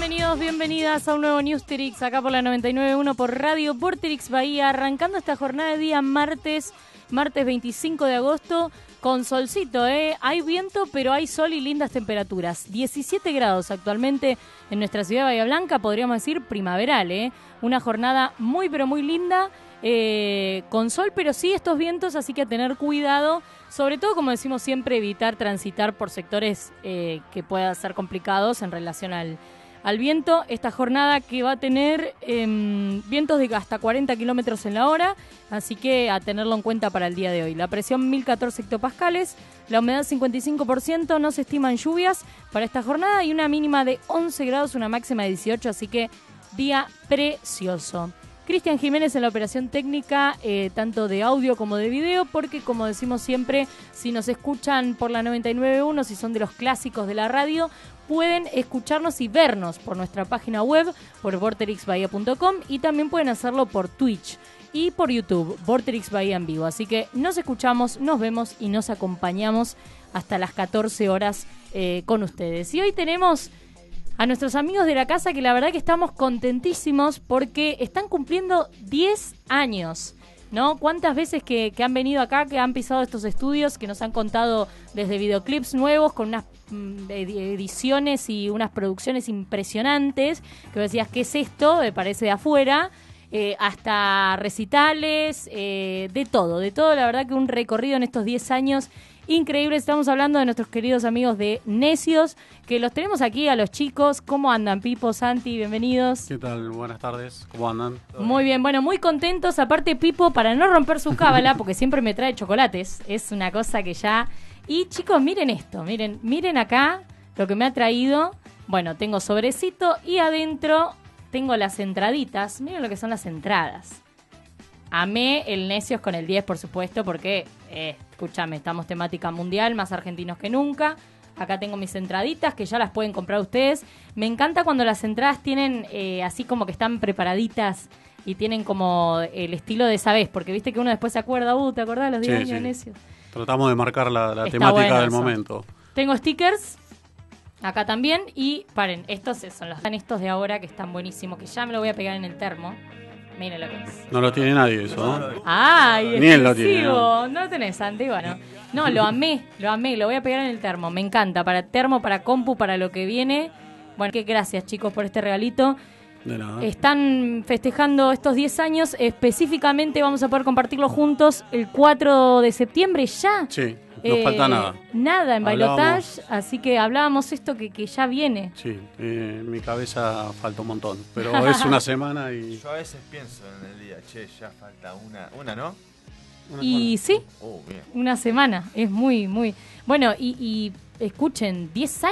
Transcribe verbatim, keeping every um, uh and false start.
Bienvenidos, bienvenidas a un nuevo Newsterix, acá por la noventa y nueve punto uno por Radio Vorterix Bahía, arrancando esta jornada de día martes, martes veinticinco de agosto, con solcito, ¿eh? Hay viento, pero hay sol y lindas temperaturas. diecisiete grados actualmente en nuestra ciudad de Bahía Blanca, podríamos decir primaveral, ¿eh? Una jornada muy, pero muy linda, eh, con sol, pero sí estos vientos, así que a tener cuidado. Sobre todo, como decimos siempre, evitar transitar por sectores eh, que puedan ser complicados en relación al, al viento. Esta jornada que va a tener eh, vientos de hasta cuarenta kilómetros en la hora, así que a tenerlo en cuenta para el día de hoy. La presión mil catorce hectopascales, la humedad cincuenta y cinco por ciento, no se estiman lluvias para esta jornada y una mínima de once grados, una máxima de dieciocho, así que día precioso. Cristian Jiménez en la operación técnica, eh, tanto de audio como de video, porque como decimos siempre, si nos escuchan por la noventa y nueve punto uno, si son de los clásicos de la radio, pueden escucharnos y vernos por nuestra página web, por vorterix bahía punto com, y también pueden hacerlo por Twitch y por YouTube, Vorterix Bahía en vivo. Así que nos escuchamos, nos vemos y nos acompañamos hasta las catorce horas eh, con ustedes. Y hoy tenemos a nuestros amigos de la casa, que la verdad que estamos contentísimos porque están cumpliendo diez años, ¿no? ¿Cuántas veces que, que han venido acá, que han pisado estos estudios, que nos han contado desde videoclips nuevos con unas mm, ediciones y unas producciones impresionantes, que vos decías, ¿qué es esto? Me parece de afuera, eh, hasta recitales, eh, de todo, de todo, la verdad que un recorrido en estos diez años increíble. Estamos hablando de nuestros queridos amigos de Necios, que los tenemos aquí a los chicos. ¿Cómo andan, Pipo, Santi? Bienvenidos. ¿Qué tal? Buenas tardes. ¿Cómo andan? Muy bien, bueno, muy contentos. Aparte, Pipo, para no romper su cábala, porque siempre me trae chocolates, es una cosa que ya... Y chicos, miren esto, miren, miren acá lo que me ha traído. Bueno, tengo sobrecito y adentro tengo las entraditas. Miren lo que son las entradas. Amé el Necios con el diez, por supuesto, porque, eh, escúchame, estamos temática mundial, más argentinos que nunca. Acá tengo mis entraditas, que ya las pueden comprar ustedes. Me encanta cuando las entradas tienen eh, así como que están preparaditas y tienen como el estilo de esa vez, porque viste que uno después se acuerda, uh, ¿te acordás de los diez Sí, años sí. de Necios? Tratamos de marcar la, la Está temática bueno del eso. momento. Tengo stickers acá también y, paren, estos son los estos de ahora que están buenísimos, que ya me lo voy a pegar en el termo. Miren lo que es. No lo tiene nadie eso, ¿no? ¡Ay, Ni él lo tiene, exclusivo! ¿no? No lo tenés, Santi, bueno. No, lo amé, lo amé, lo voy a pegar en el termo. Me encanta, para termo, para compu, para lo que viene. Bueno, que gracias, chicos, por este regalito. De nada. Están festejando estos diez años. Específicamente vamos a poder compartirlo juntos el cuatro de septiembre ya. Sí, no Eh, falta nada. Nada en Hablábamos- Bailotage, así que hablábamos esto que, que ya viene. Sí, eh, en mi cabeza falta un montón. Pero es una semana y... Yo a veces pienso en el día, che, ya falta una, una, ¿no? una Y semana. sí, Oh, bien. una semana, es muy, muy... Bueno, y, y escuchen, diez